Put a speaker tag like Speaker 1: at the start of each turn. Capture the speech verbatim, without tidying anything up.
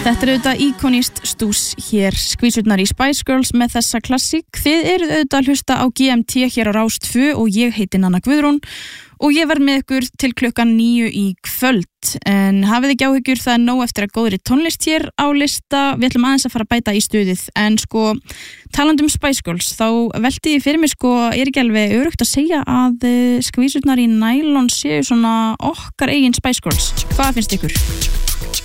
Speaker 1: Þetta er auðvitað íkonist stús hér, skvísurnar í Spice Girls með þessa klassík. Þið eruð auðvitað að hlusta á G M T hér á Rás tvö og ég heiti Nanna Guðrún og ég verð með ykkur til klukkan níu í kvöld. En hafið ekki áhyggjur, það er nóg eftir að góðri tónlist hér á lista. Við ætlum aðeins að fara að bæta í stuðið. En sko, talandi um Spice Girls, þá velti ég fyrir mig sko, er ekki alveg örugt að segja að skvísurnar í nælon séu svona okkar eigin Spice Girls. Hvað finnst ykkur?